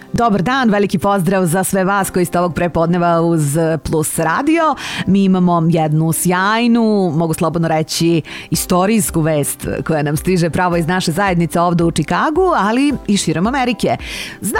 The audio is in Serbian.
Dobar dan, veliki pozdrav za sve vas koji ste ovog prepodneva uz Plus radio. Mi imamo jednu sjajnu, mogu slobodno reći, istorijsku vest koja nam stiže pravo iz naše zajednice ovde u Čikagu, ali i širom Amerike.